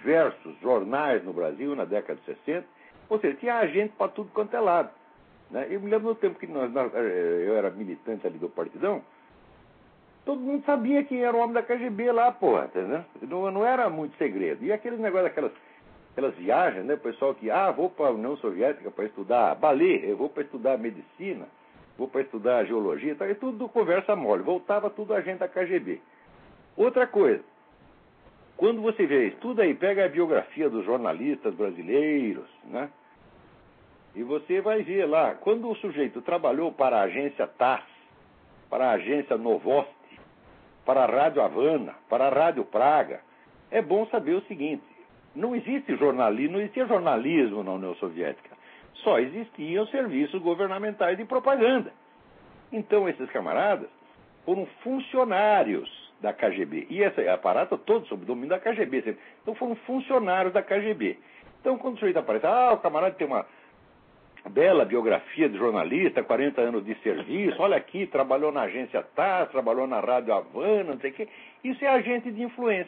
diversos jornais no Brasil na década de 60, ou seja, tinha agente para tudo quanto é lado. Né? Eu me lembro no tempo que eu era militante ali do Partidão, todo mundo sabia quem era o homem da KGB lá, porra, entendeu? Não era muito segredo. E aquele negócio aquelas viagens, né? O pessoal que, vou para a União Soviética para estudar balé, eu vou para estudar medicina, vou para estudar geologia, tá? E tudo conversa mole. Voltava tudo agente da KGB. Outra coisa, quando você vê, estuda aí, pega a biografia dos jornalistas brasileiros, né? E você vai ver lá, quando o sujeito trabalhou para a agência TASS, para a agência Novosti, para a Rádio Havana, para a Rádio Praga, é bom saber o seguinte: não existia jornalismo na União Soviética, só existiam serviços governamentais de propaganda. Então esses camaradas foram funcionários da KGB, e esse aparato todo sob o domínio da KGB sempre. Então foram funcionários da KGB. Então quando o sujeito aparece, o camarada tem uma bela biografia de jornalista, 40 anos de serviço, olha aqui, trabalhou na agência TASS, trabalhou na Rádio Havana, não sei o quê. Isso é agente de influência.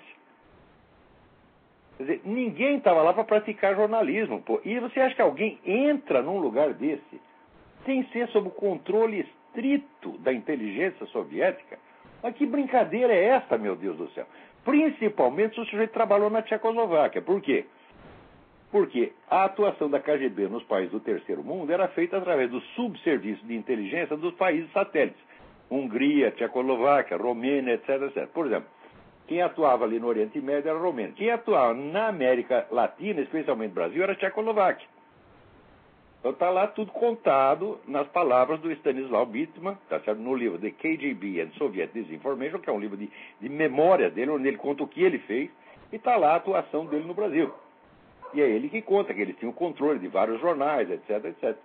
Quer dizer, ninguém estava lá para praticar jornalismo. Pô. E você acha que alguém entra num lugar desse sem ser sob o controle estrito da inteligência soviética? Mas que brincadeira é essa, meu Deus do céu? Principalmente se o sujeito trabalhou na Tchecoslováquia. Por quê? Porque a atuação da KGB nos países do terceiro mundo era feita através do subserviço de inteligência dos países satélites. Hungria, Tchecoslováquia, Romênia, etc, etc. Por exemplo, quem atuava ali no Oriente Médio era a Romênia. Quem atuava na América Latina, especialmente no Brasil, era a Tchecoslováquia. Então está lá tudo contado nas palavras do Stanislaw Bittman, tá certo? No livro The KGB and Soviet Disinformation, que é um livro de memória dele, onde ele conta o que ele fez, e está lá a atuação dele no Brasil. E é ele que conta que eles tinham controle de vários jornais, etc, etc.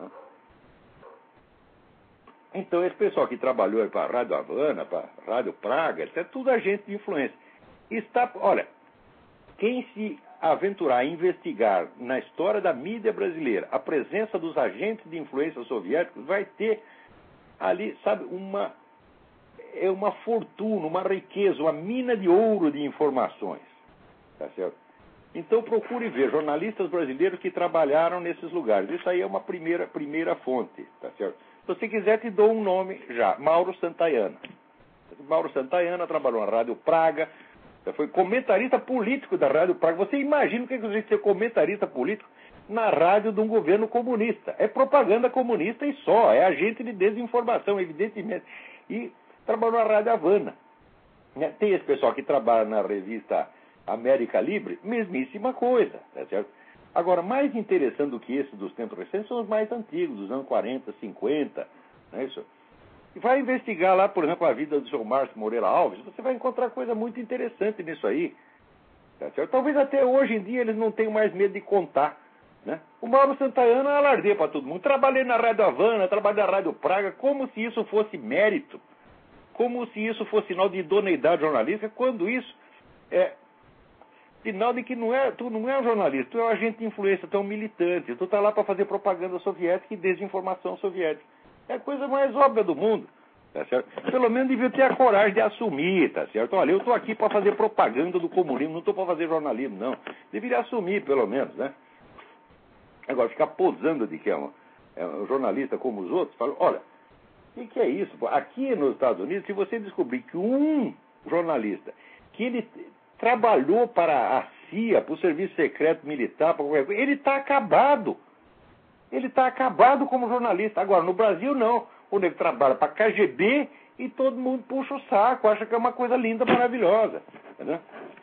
Então, esse pessoal que trabalhou para a Rádio Havana, para a Rádio Praga, etc, tudo agente de influência. Olha, quem se aventurar a investigar na história da mídia brasileira a presença dos agentes de influência soviéticos vai ter ali, sabe, uma fortuna, uma riqueza, uma mina de ouro de informações. Tá certo? Então procure ver jornalistas brasileiros que trabalharam nesses lugares. Isso aí é uma primeira fonte, tá certo? Se você quiser, te dou um nome já, Mauro Santayana. Mauro Santayana trabalhou na Rádio Praga, foi comentarista político da Rádio Praga. Você imagina o que é você ser comentarista político na rádio de um governo comunista? É propaganda comunista e só, é agente de desinformação, evidentemente. E trabalhou na Rádio Havana. Tem esse pessoal que trabalha na revista América Livre, mesmíssima coisa, tá certo? Agora, mais interessante do que esse dos tempos recentes são os mais antigos, dos anos 40, 50, não é isso? E vai investigar lá, por exemplo, a vida do seu Márcio Moreira Alves, você vai encontrar coisa muito interessante nisso aí, tá certo? Talvez até hoje em dia eles não tenham mais medo de contar, né? O Mauro Santayana alardeia para todo mundo. Trabalhei na Rádio Havana, trabalhei na Rádio Praga, como se isso fosse mérito, como se isso fosse sinal de idoneidade jornalística, quando isso é sinal de que tu não é um jornalista, tu é um agente de influência, tu é um militante, tu está lá para fazer propaganda soviética e desinformação soviética. É a coisa mais óbvia do mundo, tá certo? Pelo menos devia ter a coragem de assumir, tá certo? Olha, eu estou aqui para fazer propaganda do comunismo, não estou para fazer jornalismo, não. Deveria assumir, pelo menos, né? Agora, ficar posando de que é um jornalista como os outros, fala, olha, o que é isso? Aqui nos Estados Unidos, se você descobrir que um jornalista, que ele trabalhou para a CIA, para o Serviço Secreto Militar, para qualquer coisa, ele está acabado. Ele está acabado como jornalista. Agora, no Brasil, não. O nego trabalha para a KGB e todo mundo puxa o saco, acha que é uma coisa linda, maravilhosa. Entendeu?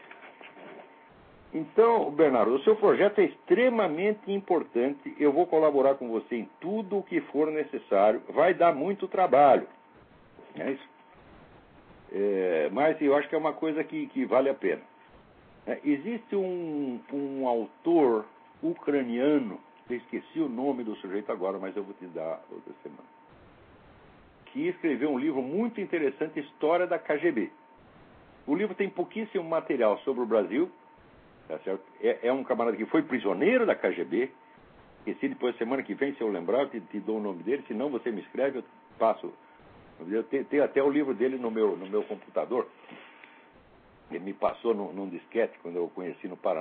Então, Bernardo, o seu projeto é extremamente importante. Eu vou colaborar com você em tudo o que for necessário. Vai dar muito trabalho. É isso? Mas eu acho que é uma coisa que vale a pena. Existe um autor ucraniano, eu esqueci o nome do sujeito agora, mas eu vou te dar outra semana, que escreveu um livro muito interessante, História da KGB. O livro tem pouquíssimo material sobre o Brasil, tá certo? É um camarada que foi prisioneiro da KGB, e se depois, semana que vem, se eu lembrar, eu te dou o nome dele, se não você me escreve, eu passo. Eu tenho até o livro dele no meu computador. Ele me passou num disquete quando eu o conheci no Paraná.